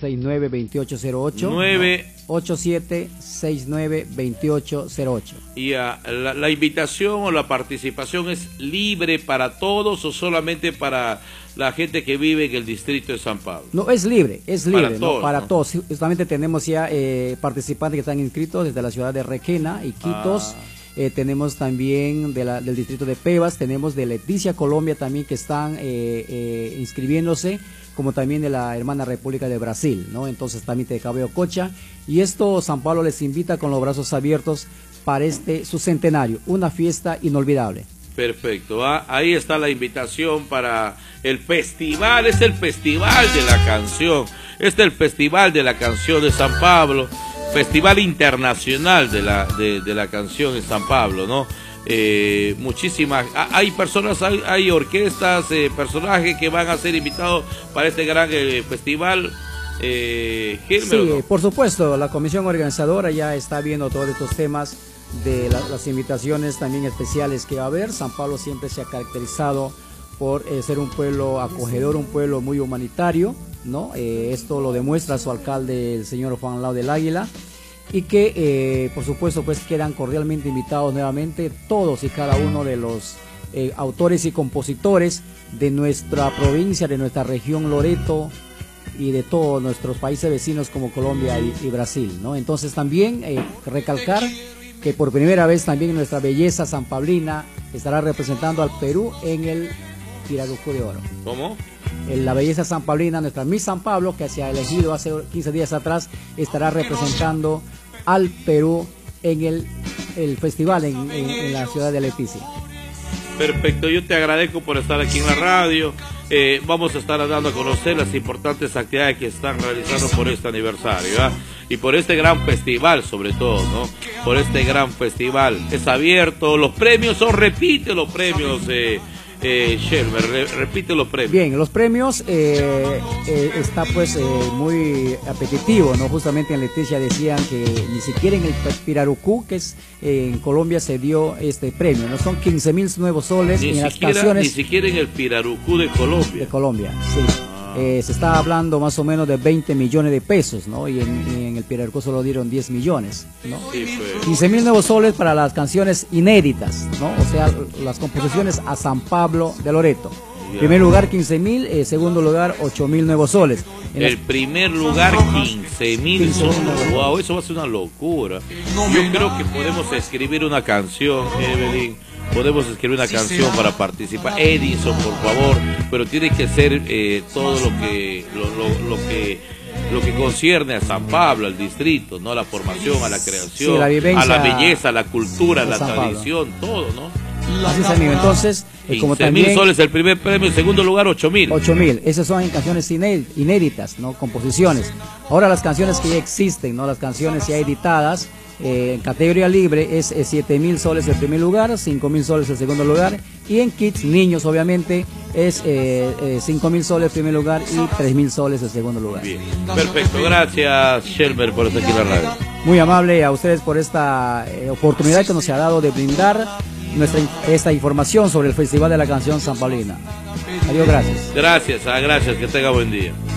8769-2808. 8769-2808. Y la invitación o la participación es libre para todos o solamente para la gente que vive en el distrito de San Pablo. No, es libre, para todos, para ¿no? todos. Justamente tenemos ya participantes que están inscritos desde la ciudad de Requena, Iquitos. Tenemos también del distrito de Pebas, tenemos de Leticia, Colombia también que están inscribiéndose, como también de la hermana República de Brasil, ¿no? Entonces también de Cabello Cocha. Y esto San Pablo les invita con los brazos abiertos para su centenario, una fiesta inolvidable. Perfecto, ahí está la invitación para el festival, es el festival de la canción, este es el festival de la canción de San Pablo, festival internacional de la canción en San Pablo, ¿no? Muchísimas, hay personas, hay orquestas, personajes que van a ser invitados para este gran festival. Sí, ¿no? Por supuesto, la comisión organizadora ya está viendo todos estos temas de las invitaciones también especiales que va a haber. San Pablo siempre se ha caracterizado por ser un pueblo acogedor, un pueblo muy humanitario, ¿no? Esto lo demuestra su alcalde, el señor Juan Lao del Águila, y que por supuesto pues quedan cordialmente invitados nuevamente todos y cada uno de los autores y compositores de nuestra provincia, de nuestra región Loreto y de todos nuestros países vecinos como Colombia y Brasil, ¿no? Entonces también recalcar que por primera vez también nuestra belleza sanpablina estará representando al Perú en el Pirarucú de Oro. ¿Cómo? La belleza sanpablina, nuestra Miss San Pablo, que se ha elegido hace 15 días atrás, estará representando al Perú en el festival en la ciudad de Leticia. Perfecto, yo te agradezco por estar aquí en la radio. Vamos a estar dando a conocer las importantes actividades que están realizando por este aniversario, ¿eh? Y por este gran festival sobre todo, ¿no? Por este gran festival es abierto, los premios repite los premios, Shelmer, repite los premios. Bien, los premios está pues muy apetitivo, ¿no? Justamente en Leticia decían que ni siquiera en el Pirarucú, que es en Colombia, se dio este premio, ¿no? Son 15.000 nuevos soles en las canciones. Ni siquiera en el Pirarucú de Colombia. De Colombia, sí. Se está hablando más o menos de 20 millones de pesos, ¿no? Y en el Pirarucú solo dieron 10 millones, ¿no? Sí, pues. 15.000 nuevos soles para las canciones inéditas, ¿no? O sea, las composiciones a San Pablo de Loreto. En primer lugar 15.000, segundo lugar 8.000 nuevos soles. El primer lugar 15.000 soles. Wow, eso va a ser una locura. Yo creo que podemos escribir una canción, Evelyn. Podemos escribir una canción para participar. Edison, por favor, pero tiene que ser todo lo que concierne a San Pablo, al distrito, ¿no? A la formación, a la creación, sí, a la belleza, a la cultura, a la tradición, todo, ¿no? Así es, amigo. Entonces, como 15.000 soles el primer premio, en segundo lugar 8.000. 8.000. Esas son canciones inéditas, ¿no? Composiciones. Ahora las canciones que ya existen, ¿no? Las canciones ya editadas. En categoría libre es 7.000 soles el primer lugar, 5.000 soles el segundo lugar, y en kids, niños obviamente, es 5.000 soles el primer lugar y 3.000 soles el segundo lugar. Bien, perfecto, gracias Shelmer por estar aquí en la radio. Muy amable a ustedes por esta oportunidad que nos ha dado de brindar esta información sobre el Festival de la Canción Sanpablina. Adiós, gracias. Gracias, que tenga buen día.